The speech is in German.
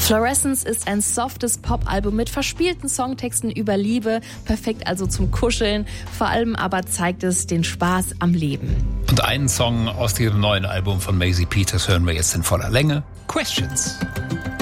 Fluorescence ist ein softes Pop-Album mit verspielten Songtexten über Liebe, perfekt also zum Kuscheln. Vor allem aber zeigt es den Spaß am Leben. Und einen Song aus dem neuen Album von Maisie Peters hören wir jetzt in voller Länge: Questions.